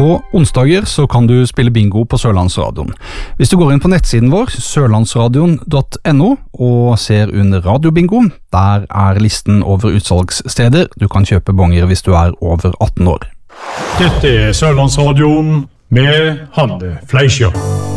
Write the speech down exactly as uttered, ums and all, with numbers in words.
På onsdager så kan du spille bingo på Sørlandsradioen. Hvis du går inn på nettsiden vår, sørlandsradion punktum no, og ser under radiobingo, der er listen over utsalgssteder. Du kan kjøpe bonger hvis du er over atten år. Dette er Sørlandsradioen med Hanne Fleischer.